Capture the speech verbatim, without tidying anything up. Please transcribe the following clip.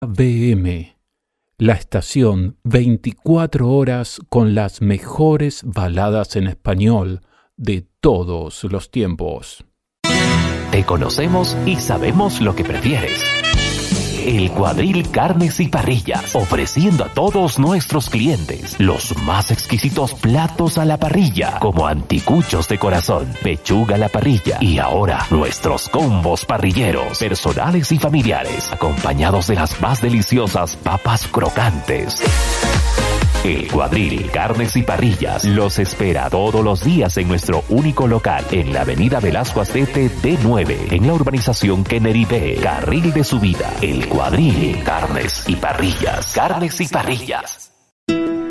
B M, la estación veinticuatro horas con las mejores baladas en español de todos los tiempos. Te conocemos y sabemos lo que prefieres. El Cuadril Carnes y Parrillas, ofreciendo a todos nuestros clientes los más exquisitos platos a la parrilla, como anticuchos de corazón, pechuga a la parrilla y ahora nuestros combos parrilleros, personales y familiares, acompañados de las más deliciosas papas crocantes. El Cuadril Carnes y Parrillas los espera todos los días en nuestro único local en la avenida Velasco Astete D nueve, en la urbanización Kennedy B, carril de subida. El Cuadril Carnes y Parrillas. Carnes y Parrillas.